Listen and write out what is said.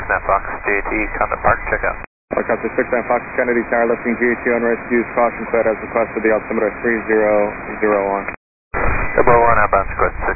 Fox, GAT, Condon Park, check out. Helicopter 69 Fox, Kennedy Tower, lifting GAT on rescues, caution cleared as requested, the altimeter 3001. 001, outbound Square